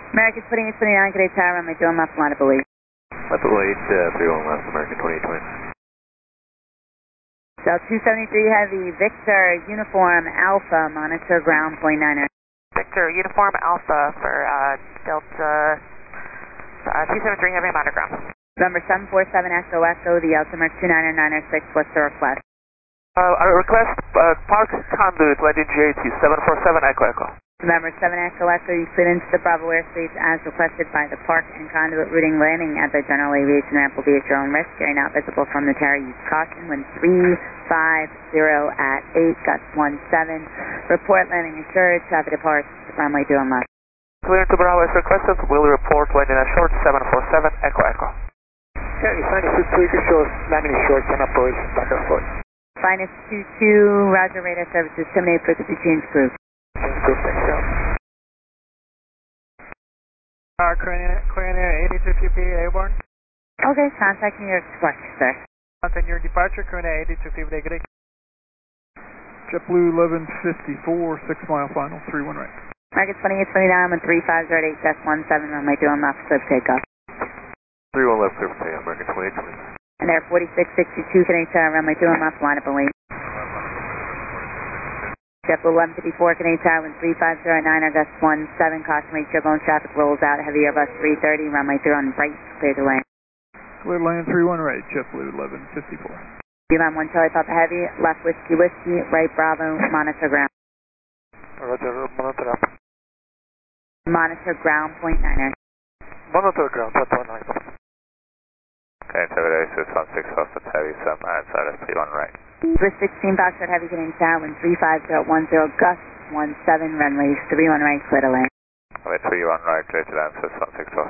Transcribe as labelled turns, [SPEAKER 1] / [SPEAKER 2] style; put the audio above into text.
[SPEAKER 1] American 2829, good day, tower, runway 21 left, line up away.
[SPEAKER 2] Left away, 31 left, American 2829.
[SPEAKER 1] South 273 Heavy, Victor, Uniform, Alpha, monitor ground, point 9.
[SPEAKER 3] Victor, Uniform, Alpha for Delta 273 Heavy, monitor ground.
[SPEAKER 1] Number 747 Echo Echo, the altimeter 29906, what's the request?
[SPEAKER 2] I request park conduit landing GAT 747 Echo Echo.
[SPEAKER 1] November 7 Echo Echo, you slid into the Bravo airspace as requested by the park and conduit routing. Landing at the general aviation ramp will be at your own risk. You're not visible from the tower. Use caution when 350 at 8, gusts 17. Report landing assured. Traffic departs, runway 21 left.
[SPEAKER 2] Clear to Bravo as requested. Will report landing assured 747 Echo Echo.
[SPEAKER 4] Okay, Finest 22 shows landing assured, turn up boys, back and forth.
[SPEAKER 1] Finest 22, Roger, radar services terminate, frequency change group.
[SPEAKER 4] Change group, thanks, Joe.
[SPEAKER 5] Korean Air 8250 airborne.
[SPEAKER 1] Okay, contact New York Express, sir.
[SPEAKER 5] Contact your departure, Korean Air 8250, good day.
[SPEAKER 6] JetBlue 1154, 6 mile final, 31 right.
[SPEAKER 1] American 2829 with 3508, Desk 17, runway 21 left, clear for takeoff.
[SPEAKER 2] 31 left, clear for takeoff, American 2829.
[SPEAKER 1] And Air 4662, Canadian Tower, runway 21 left, line up and wait. JetBlue 1154, Canadian Tower, wind 3509, August 17, caution wait, turbulent traffic rolls out, heavy Airbus 330, runway 31 right, clear to land.
[SPEAKER 6] Clear land 31 right, JetBlue 1154.
[SPEAKER 1] Beeline 1 Charlie Papa Heavy, left Whiskey Whiskey, right Bravo, monitor ground.
[SPEAKER 4] Roger, monitor up.
[SPEAKER 1] Monitor ground, point 9.
[SPEAKER 4] Monitor ground, that's 19.
[SPEAKER 2] Okay, 78616 Houston Heavy, 7 miles outside of 31 right.
[SPEAKER 1] Swiss 16 Foxtrot Heavy, Canadian Tower, wind 35010, gust 17, runway 31 right, clear to land.
[SPEAKER 2] Runway 31 right, clear to land, Swiss 16